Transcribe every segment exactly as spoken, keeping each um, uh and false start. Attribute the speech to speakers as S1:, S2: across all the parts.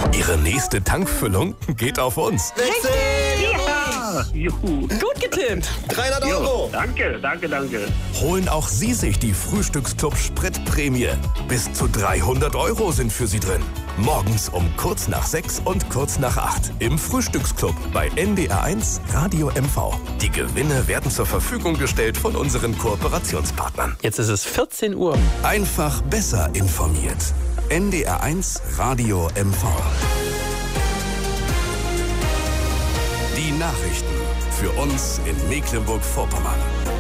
S1: Ihre nächste Tankfüllung geht auf uns.
S2: Richtig!
S3: Ja. Juhu.
S2: Gut getippt.
S4: dreihundert
S3: Jo.
S4: Euro.
S3: Danke, danke, danke.
S1: Holen auch Sie sich die Frühstücksclub Spritprämie. Bis zu dreihundert Euro sind für Sie drin. Morgens um kurz nach sechs und kurz nach acht im Frühstücksclub bei N D R eins Radio M V. Die Gewinne werden zur Verfügung gestellt von unseren Kooperationspartnern.
S2: Jetzt ist es vierzehn Uhr.
S1: Einfach besser informiert. N D R eins Radio M V. Die Nachrichten für uns in Mecklenburg-Vorpommern.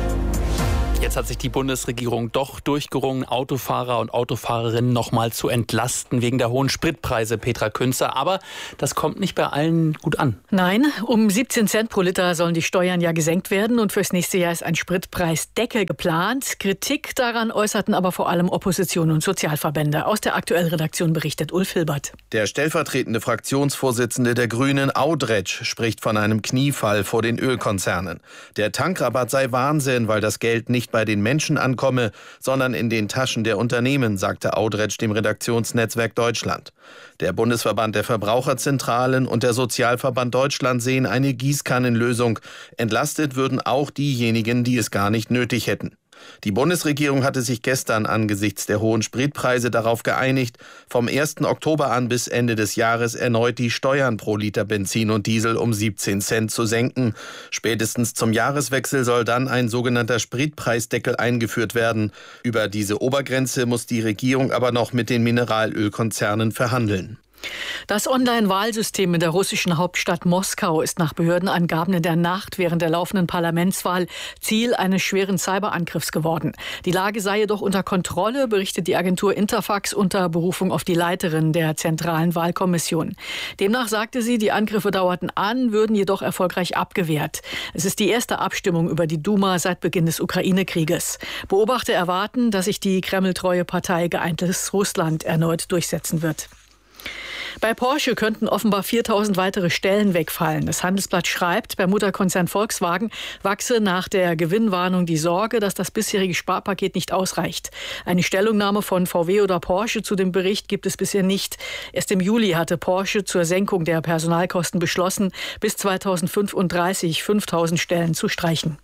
S2: Jetzt hat sich die Bundesregierung doch durchgerungen, Autofahrer und Autofahrerinnen noch mal zu entlasten wegen der hohen Spritpreise, Petra Künzer. Aber das kommt nicht bei allen gut an.
S5: Nein, um siebzehn Cent pro Liter sollen die Steuern ja gesenkt werden. Und fürs nächste Jahr ist ein Spritpreisdeckel geplant. Kritik daran äußerten aber vor allem Opposition und Sozialverbände. Aus der Aktuellredaktion berichtet Ulf Hilbert.
S6: Der stellvertretende Fraktionsvorsitzende der Grünen, Audretsch, spricht von einem Kniefall vor den Ölkonzernen. Der Tankrabatt sei Wahnsinn, weil das Geld nicht bei den Menschen ankomme, sondern in den Taschen der Unternehmen, sagte Audretsch dem Redaktionsnetzwerk Deutschland. Der Bundesverband der Verbraucherzentralen und der Sozialverband Deutschland sehen eine Gießkannenlösung. Entlastet würden auch diejenigen, die es gar nicht nötig hätten. Die Bundesregierung hatte sich gestern angesichts der hohen Spritpreise darauf geeinigt, vom ersten Oktober an bis Ende des Jahres erneut die Steuern pro Liter Benzin und Diesel um siebzehn Cent zu senken. Spätestens zum Jahreswechsel soll dann ein sogenannter Spritpreisdeckel eingeführt werden. Über diese Obergrenze muss die Regierung aber noch mit den Mineralölkonzernen verhandeln.
S5: Das Online-Wahlsystem in der russischen Hauptstadt Moskau ist nach Behördenangaben in der Nacht während der laufenden Parlamentswahl Ziel eines schweren Cyberangriffs geworden. Die Lage sei jedoch unter Kontrolle, berichtet die Agentur Interfax unter Berufung auf die Leiterin der Zentralen Wahlkommission. Demnach sagte sie, die Angriffe dauerten an, würden jedoch erfolgreich abgewehrt. Es ist die erste Abstimmung über die Duma seit Beginn des Ukraine-Krieges. Beobachter erwarten, dass sich die kremltreue Partei Geeintes Russland erneut durchsetzen wird. Bei Porsche könnten offenbar viertausend weitere Stellen wegfallen. Das Handelsblatt schreibt, beim Mutterkonzern Volkswagen wachse nach der Gewinnwarnung die Sorge, dass das bisherige Sparpaket nicht ausreicht. Eine Stellungnahme von V W oder Porsche zu dem Bericht gibt es bisher nicht. Erst im Juli hatte Porsche zur Senkung der Personalkosten beschlossen, bis zweitausendfünfunddreißig fünftausend Stellen zu streichen.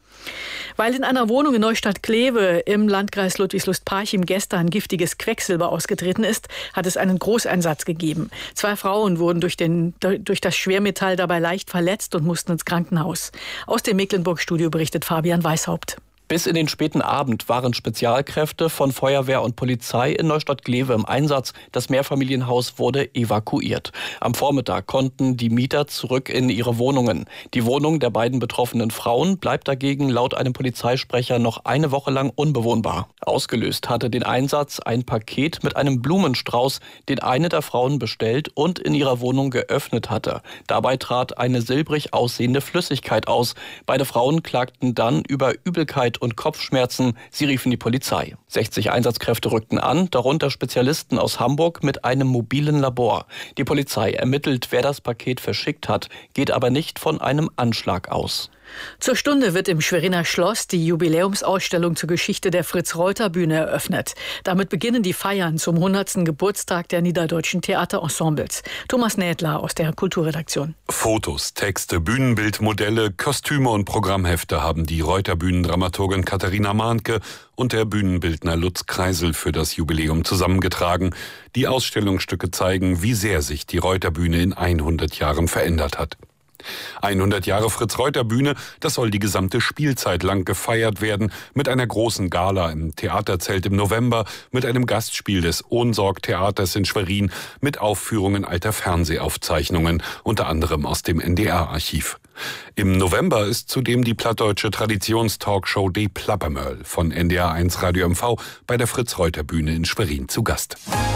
S5: Weil in einer Wohnung in Neustadt-Kleve im Landkreis Ludwigslust-Parchim gestern giftiges Quecksilber ausgetreten ist, hat es einen Großeinsatz gegeben. Zwei Frauen wurden durch, den, durch das Schwermetall dabei leicht verletzt und mussten ins Krankenhaus. Aus dem Mecklenburg-Studio berichtet Fabian Weishaupt.
S7: Bis in den späten Abend waren Spezialkräfte von Feuerwehr und Polizei in Neustadt-Glewe im Einsatz. Das Mehrfamilienhaus wurde evakuiert. Am Vormittag konnten die Mieter zurück in ihre Wohnungen. Die Wohnung der beiden betroffenen Frauen bleibt dagegen laut einem Polizeisprecher noch eine Woche lang unbewohnbar. Ausgelöst hatte den Einsatz ein Paket mit einem Blumenstrauß, den eine der Frauen bestellt und in ihrer Wohnung geöffnet hatte. Dabei trat eine silbrig aussehende Flüssigkeit aus. Beide Frauen klagten dann über Übelkeit und Kopfschmerzen. Sie riefen die Polizei. sechzig Einsatzkräfte rückten an, darunter Spezialisten aus Hamburg mit einem mobilen Labor. Die Polizei ermittelt, wer das Paket verschickt hat, geht aber nicht von einem Anschlag aus.
S5: Zur Stunde wird im Schweriner Schloss die Jubiläumsausstellung zur Geschichte der Fritz-Reuter-Bühne eröffnet. Damit beginnen die Feiern zum hundertsten Geburtstag der niederdeutschen Theaterensembles. Thomas Nädler aus der Kulturredaktion.
S8: Fotos, Texte, Bühnenbildmodelle, Kostüme und Programmhefte haben die Reuter-Bühnendramaturgin Katharina Mahnke und der Bühnenbildner Lutz Kreisel für das Jubiläum zusammengetragen. Die Ausstellungsstücke zeigen, wie sehr sich die Reuter-Bühne in hundert Jahren verändert hat. hundert Jahre Fritz-Reuter-Bühne, das soll die gesamte Spielzeit lang gefeiert werden, mit einer großen Gala im Theaterzelt im November, mit einem Gastspiel des Ohnsorg-Theaters in Schwerin, mit Aufführungen alter Fernsehaufzeichnungen, unter anderem aus dem N D R-Archiv. Im November ist zudem die plattdeutsche Traditionstalkshow Die Plappermöll von N D R eins Radio M V bei der Fritz-Reuter-Bühne in Schwerin zu Gast.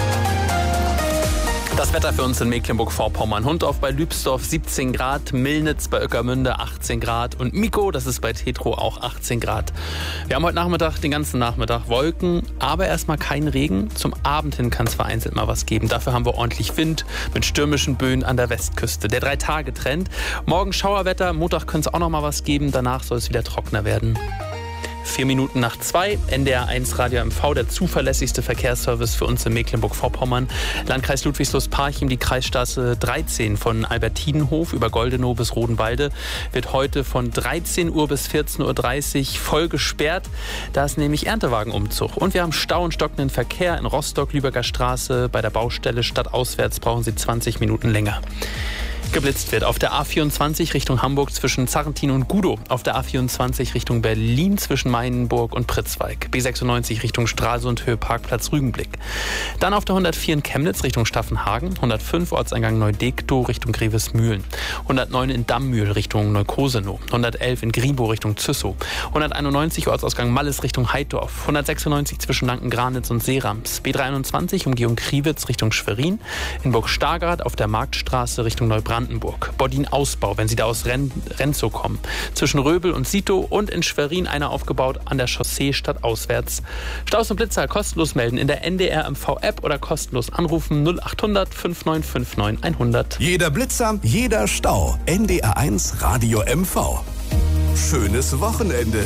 S2: Das Wetter für uns in Mecklenburg-Vorpommern. Hundorf bei Lübsdorf siebzehn Grad, Millnitz bei Oeckermünde achtzehn Grad und Miko, das ist bei Tetro, auch achtzehn Grad. Wir haben heute Nachmittag, den ganzen Nachmittag Wolken, aber erstmal kein Regen. Zum Abend hin kann es vereinzelt mal was geben. Dafür haben wir ordentlich Wind mit stürmischen Böen an der Westküste. Der Drei-Tage-Trend. Morgen Schauerwetter, Montag könnte es auch noch mal was geben. Danach soll es wieder trockener werden. Vier Minuten nach zwei, N D R eins Radio M V, der zuverlässigste Verkehrsservice für uns in Mecklenburg-Vorpommern. Landkreis Ludwigslust-Parchim, die Kreisstraße dreizehn von Albertinenhof über Goldenow bis Rodenwalde wird heute von dreizehn Uhr bis vierzehn Uhr dreißig voll gesperrt. Da ist nämlich Erntewagenumzug. Und wir haben Stau und stockenden Verkehr in Rostock, Lübecker Straße. Bei der Baustelle stadtauswärts brauchen Sie zwanzig Minuten länger. Geblitzt wird auf der A vierundzwanzig Richtung Hamburg zwischen Zarrentin und Gudow, auf der A vierundzwanzig Richtung Berlin zwischen Meilenburg und Pritzwalk, B sechsundneunzig Richtung Stralsund, Höhe Parkplatz Rügenblick. Dann auf der hundertvier in Chemnitz Richtung Staffenhagen, hundertfünf Ortseingang Neudektow Richtung Grevesmühlen, hundertneun in Dammmühl Richtung Neukosenow, hundertelf in Gribow Richtung Züssow, hunderteinundneunzig Ortsausgang Malles Richtung Heidorf, hundertsechsundneunzig zwischen Lanken-Granitz und Seerams, B dreiundzwanzig Umgehung Kriwitz Richtung Schwerin, in Burg-Stargard auf der Marktstraße Richtung Neubrandenburg. Bodin-Ausbau, wenn Sie da aus Ren- Renzow kommen. Zwischen Röbel und Sito und in Schwerin einer aufgebaut an der Chaussee stadtauswärts. Staus und Blitzer kostenlos melden in der N D R M V-App oder kostenlos anrufen null achthundert fünf neun fünf neun hundert.
S1: Jeder Blitzer, jeder Stau. N D R eins Radio M V. Schönes Wochenende.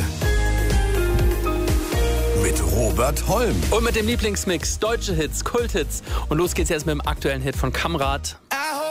S1: Mit Robert Holm.
S2: Und mit dem Lieblingsmix, deutsche Hits, Kulthits. Und los geht's jetzt mit dem aktuellen Hit von Kamrat.